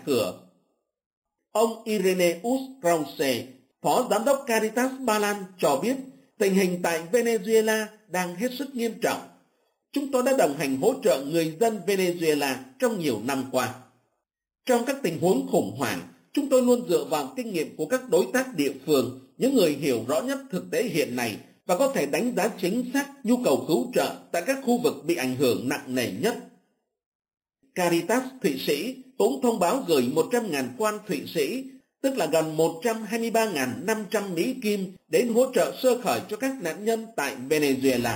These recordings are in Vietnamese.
cửa. Ông Ireneus Krause, Phó Giám đốc Caritas Ba Lan cho biết tình hình tại Venezuela đang hết sức nghiêm trọng. Chúng tôi đã đồng hành hỗ trợ người dân Venezuela trong nhiều năm qua. Trong các tình huống khủng hoảng, chúng tôi luôn dựa vào kinh nghiệm của các đối tác địa phương, những người hiểu rõ nhất thực tế hiện nay và có thể đánh giá chính xác nhu cầu cứu trợ tại các khu vực bị ảnh hưởng nặng nề nhất. Caritas Thụy Sĩ cũng thông báo gửi 100.000 quan Thụy Sĩ, tức là gần 123.500 Mỹ Kim, đến hỗ trợ sơ khởi cho các nạn nhân tại Venezuela.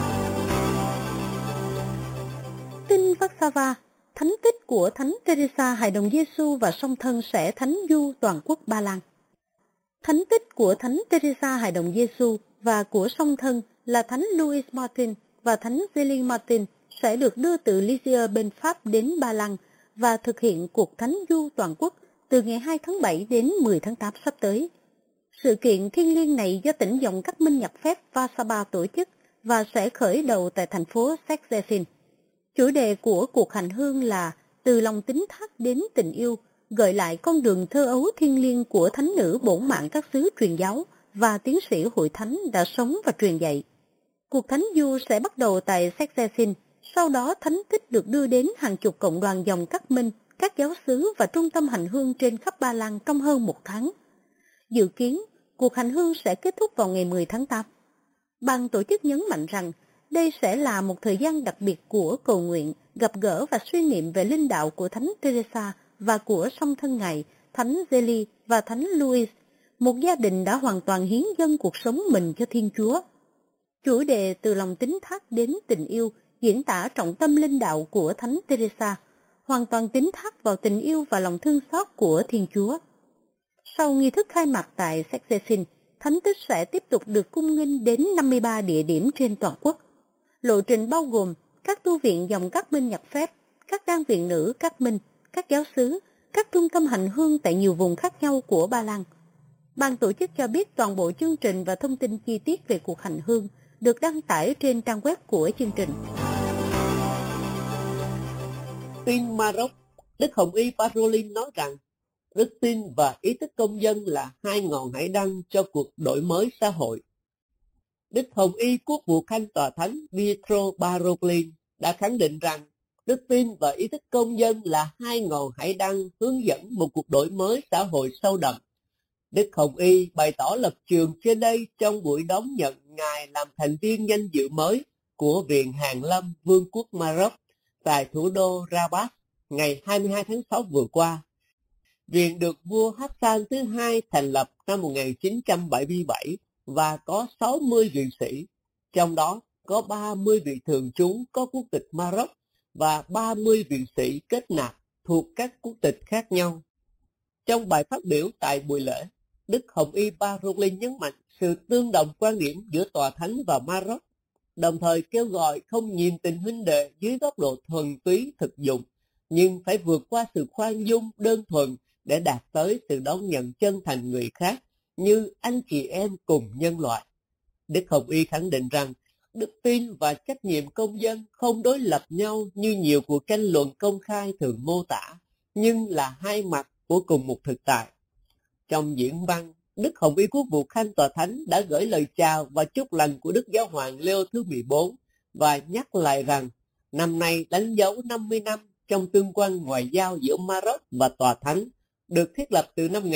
Tin Warsaw, thánh tích của Thánh Teresa Hài Đồng Giêsu và song thân sẽ thánh du toàn quốc Ba Lan. Thánh tích của Thánh Teresa Hài Đồng Giêsu và của song thân là Thánh Louis Martin và Thánh Zélie Martin sẽ được đưa từ Lisieux bên Pháp đến Ba Lan và thực hiện cuộc thánh du toàn quốc từ ngày 2 tháng 7 đến 10 tháng 8 sắp tới. Sự kiện thiêng liêng này do tỉnh dòng các minh nhập phép Warsaw tổ chức và sẽ khởi đầu tại thành phố Szczecin. Chủ đề của cuộc hành hương là từ lòng tín thác đến tình yêu, gợi lại con đường thơ ấu thiêng liêng của thánh nữ bổn mạng các xứ truyền giáo và tiến sĩ hội thánh đã sống và truyền dạy. Cuộc thánh du sẽ bắt đầu tại Szczecin, sau đó thánh tích được đưa đến hàng chục cộng đoàn dòng các minh, các giáo xứ và trung tâm hành hương trên khắp Ba Lan trong hơn một tháng. Dự kiến, cuộc hành hương sẽ kết thúc vào ngày 10 tháng 8. Ban tổ chức nhấn mạnh rằng đây sẽ là một thời gian đặc biệt của cầu nguyện, gặp gỡ và suy niệm về linh đạo của Thánh Teresa và của song thân Ngài, Thánh Zélie và Thánh Louis, một gia đình đã hoàn toàn hiến dâng cuộc sống mình cho Thiên Chúa. Chủ đề từ lòng tín thác đến tình yêu diễn tả trọng tâm linh đạo của Thánh Teresa, hoàn toàn tín thác vào tình yêu và lòng thương xót của Thiên Chúa. Sau nghi thức khai mạc tại Szczecin, thánh tích sẽ tiếp tục được cung nghinh đến 53 địa điểm trên toàn quốc. Lộ trình bao gồm các tu viện dòng các minh nhập phép, các đan viện nữ các minh, các giáo xứ, các trung tâm hành hương tại nhiều vùng khác nhau của Ba Lan. Ban tổ chức cho biết toàn bộ chương trình và thông tin chi tiết về cuộc hành hương được đăng tải trên trang web của chương trình. Tin Maroc, Đức Hồng Y Parolin nói rằng đức tin và ý thức công dân là hai ngọn hải đăng cho cuộc đổi mới xã hội. Đức Hồng Y Quốc vụ Khanh Tòa Thánh Pietro Parolin đã khẳng định rằng đức tin và ý thức công dân là hai ngọn hải đăng hướng dẫn một cuộc đổi mới xã hội sâu đậm. Đức Hồng Y bày tỏ lập trường trên đây trong buổi đón nhận Ngài làm thành viên danh dự mới của Viện Hàn Lâm Vương quốc Maroc tại thủ đô Rabat ngày 22 tháng 6 vừa qua. Viện được vua Hassan thứ hai thành lập năm 1977 và có 60 viện sĩ, trong đó có 30 vị thường trú có quốc tịch Maroc và 30 viện sĩ kết nạp thuộc các quốc tịch khác nhau. Trong bài phát biểu tại buổi lễ, Đức Hồng Y Parolin nhấn mạnh sự tương đồng quan điểm giữa Tòa Thánh và Maroc, đồng thời kêu gọi không nhìn tình huynh đệ dưới góc độ thuần túy thực dụng, nhưng phải vượt qua sự khoan dung đơn thuần để đạt tới sự đón nhận chân thành người khác như anh chị em cùng nhân loại. Đức Hồng Y khẳng định rằng đức tin và trách nhiệm công dân không đối lập nhau như nhiều cuộc tranh luận công khai thường mô tả, nhưng là hai mặt của cùng một thực tại. Trong diễn văn, Đức Hồng Y Quốc vụ Khanh Tòa Thánh đã gửi lời chào và chúc lành của Đức Giáo hoàng Leo thứ 14 và nhắc lại rằng năm nay đánh dấu 50 năm trong tương quan ngoại giao giữa Maroc và Tòa Thánh, được thiết lập từ năm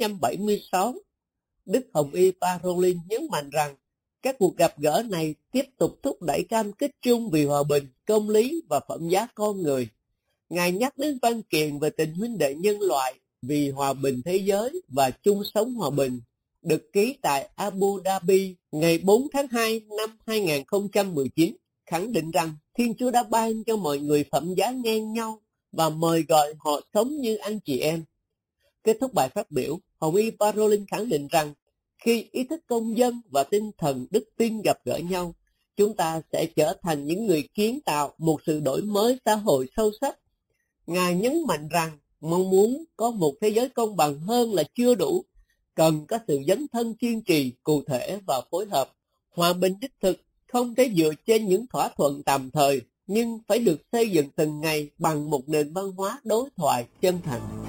1976. Đức Hồng Y Parolin nhấn mạnh rằng các cuộc gặp gỡ này tiếp tục thúc đẩy cam kết chung vì hòa bình, công lý và phẩm giá con người. Ngài nhắc đến văn kiện về tình huynh đệ nhân loại vì hòa bình thế giới và chung sống hòa bình, được ký tại Abu Dhabi ngày 4 tháng 2 năm 2019, khẳng định rằng Thiên Chúa đã ban cho mọi người phẩm giá ngang nhau và mời gọi họ sống như anh chị em. Kết thúc bài phát biểu, Hồng Y Parolin khẳng định rằng khi ý thức công dân và tinh thần đức tin gặp gỡ nhau, chúng ta sẽ trở thành những người kiến tạo một sự đổi mới xã hội sâu sắc. Ngài nhấn mạnh rằng mong muốn có một thế giới công bằng hơn là chưa đủ, cần có sự dấn thân kiên trì, cụ thể và phối hợp. Hòa bình đích thực không thể dựa trên những thỏa thuận tạm thời, nhưng phải được xây dựng từng ngày bằng một nền văn hóa đối thoại chân thành.